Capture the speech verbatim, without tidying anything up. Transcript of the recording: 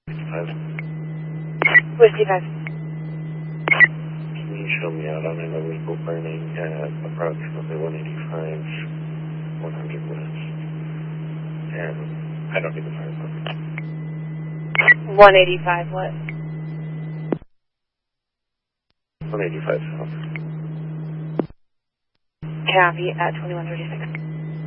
Five. Whiskey five. Can you show me out on an illegal burning at approximately one eighty-five, one hundred west? And I don't need the fire department. one eighty-five what? one eighty-five south. Copy at twenty-one thirty-six.